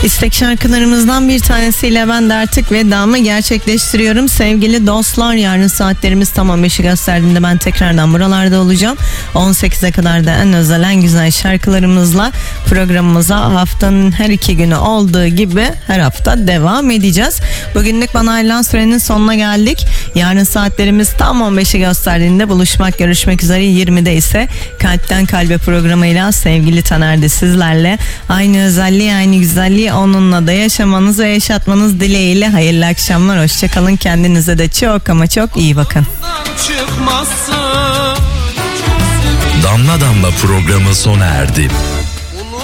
İstek şarkılarımızdan bir tanesiyle ben de artık vedamı gerçekleştiriyorum. Sevgili dostlar, yarın saatlerimiz tam 15'i gösterdiğinde ben tekrardan buralarda olacağım. 18'e kadar da en özel, en güzel şarkılarımızla programımıza haftanın her iki günü olduğu gibi her hafta devam edeceğiz. Bugünlük bana ayrılan sürenin sonuna geldik. Yarın saatlerimiz tam 15'i gösterdiğinde buluşmak, görüşmek üzere. 20'de ise Kalpten Kalbe programıyla sevgili Taner'de sizlerle aynı özelliği, aynı güzelliği onunla da yaşamanız ve yaşatmanız dileğiyle hayırlı akşamlar. Hoşçakalın, kendinize de çok ama çok iyi bakın. Damla Damla programı sona erdi.